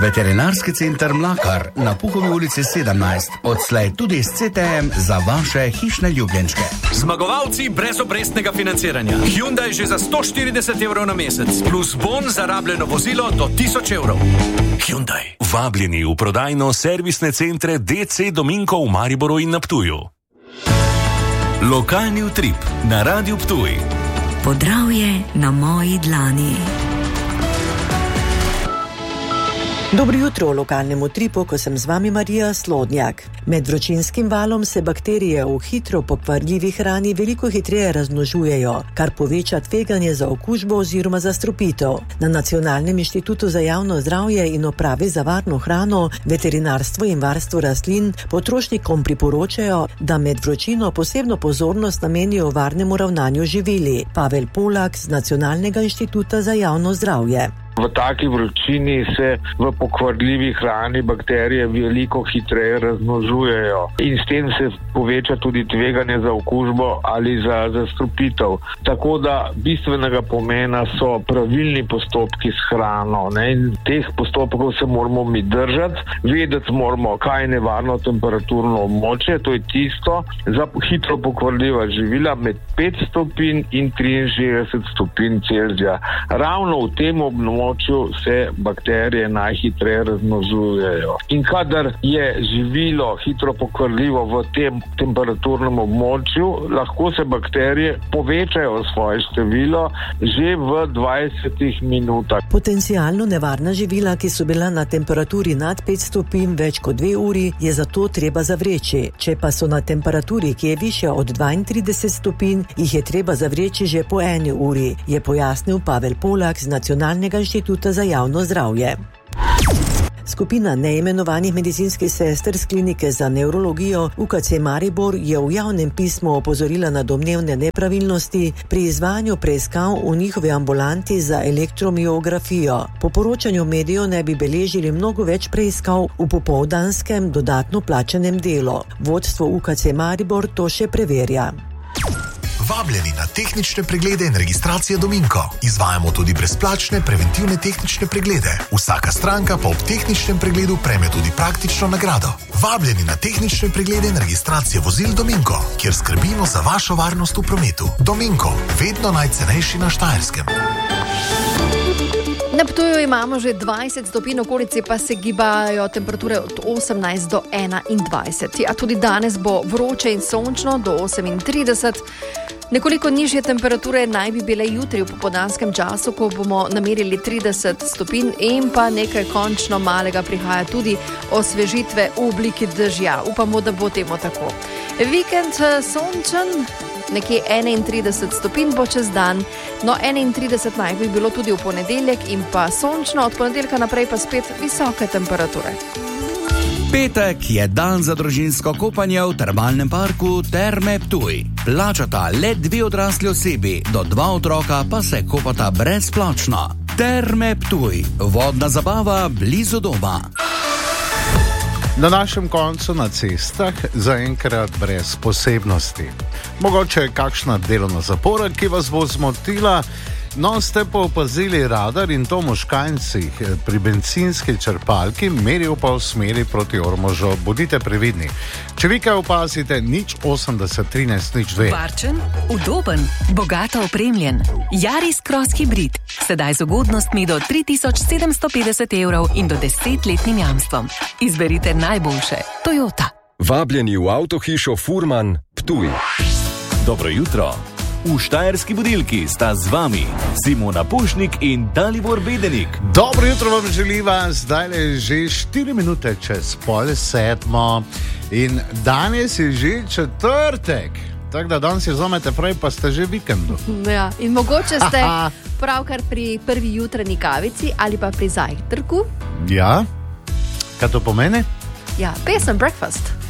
Veterinarski center Mlakar na Puhovi ulici 17, odslej tudi s CTM za vaše hišne ljubljenčke. Zmagovalci brezobrestnega financiranja. Hyundai že za 140 evrov na mesec, plus bon za rabljeno vozilo do 1000 evrov. Hyundai. Vabljeni v prodajno-servisne centre DC Dominko v Mariboru in na Ptuju. Lokalni utrip na Radiu Ptuj. Podravje na moji dlani. Dobro jutro v lokalnem utripu, ko sem z vami Marija Slodnjak. Med vročinskim valom se bakterije v hitro pokvarljivi hrani veliko hitreje razmnožujejo, kar poveča tveganje za okužbo oziroma zastrupitev. Na Nacionalnem inštitutu za javno zdravje in upravi za varno hrano, veterinarstvo in varstvo rastlin potrošnikom priporočajo, da med vročino posebno pozornost namenijo varnemu ravnanju živili. Pavel Polak z Nacionalnega inštituta za javno zdravje. V taki vročini se v pokvarljivi hrani bakterije veliko hitreje razmnožujejo in s tem se poveča tudi tveganje za okužbo ali za zastrupitev. Tako da bistvenega pomena so pravilni postopki s hrano. In teh postopkov se moramo mi držati, vedeti moramo, kaj je nevarno temperaturno območje, to je tisto za hitro pokvarljiva živila med 5 stopinj in 63 stopinj Celzija. Ravno v tem območju se bakterije najhitreje razmnožujejo. In kadar je živilo hitro pokvarljivo v tem temperaturnem območju, lahko se bakterije povečajo svoje število že v 20 minutah. Potencialno nevarna živila, ki so bila na temperaturi nad 5 stopinj več kot 2 uri, je zato treba zavreči. Če pa so na temperaturi, ki je višja od 32 stopinj, jih je treba zavreči že po 1 uri, je pojasnil Pavel Polak z Nacionalnega inštituta za javno zdravje. Skupina neimenovanih medicinskih sester z klinike za nevrologijo UKC Maribor je v javnem pismu opozorila na domnevne nepravilnosti pri izvajanju preiskav v njihovi ambulanti za elektromiografijo. Po poročanju medijev ne bi beležili mnogo več preiskav v popoldanskem dodatno plačanem delu. Vodstvo UKC Maribor to še preverja. Vabljeni na tehnične preglede in registracije Dominko. Izvajamo tudi brezplačne preventivne tehnične preglede. Vsaka stranka pa ob tehničnem pregledu prejme tudi praktično nagrado. Vabljeni na tehnične preglede in registracije vozil Dominko, kjer skrbimo za vašo varnost v prometu. Dominko, vedno najcenejši na Štajerskem. Na Ptuju imamo že 20 stopinj, okolici pa se gibajo temperature od 18 do 21. A tudi danes bo vroče in sončno do 38. Nekoliko nižje temperature naj bi bile jutri v popoldanskem času, ko bomo namerili 30 stopinj in pa nekaj končno malega prihaja tudi osvežitve v obliki dežja. Upamo, da bo temu tako. Vikend sončen, nekje 31 stopinj bo čez dan, no 31 naj bi bilo tudi v ponedeljek in pa sončno, od ponedeljka naprej pa spet visoke temperature. Petek je dan za družinsko kopanje v termalnem parku Terme Ptuj. Plačata le 2 odrasli osebi, do 2 otroka pa se kopata brezplačno. Terme Ptuj, vodna zabava blizu doma. Na našem koncu na cestah zaenkrat brez posebnosti. Mogoče je kakšna delovna zapora, ki vas bo zmotila, no ste pa opazili radar in to možkanjcih pri bencinski črpalki, meril pa v smeri proti Ormožu. Bodite previdni. Če vi kaj opazite, 080 13 02. Varčen, udoben, bogato opremljen. Yaris Cross Hybrid. Sedaj z ugodnostmi do 3750 evrov in do 10-letnim jamstvom. Izberite najboljše. Toyota. Vabljeni v avtohišo Furman Ptuj. Dobro jutro. V Štajerski budilki sta z vami Simona Pušnik in Dalibor Bedenik. Dobro jutro vam želiva, zdaj je že 4 minute čez 6:30 in danes je že četrtek. Tako da danes je zomete fraj, pa ste že vikendu. Ja, in mogoče ste pravkar pri prvi jutranji kavici ali pa pri zajtrku. Ja, kaj to pomeni? Ja, pesem breakfast.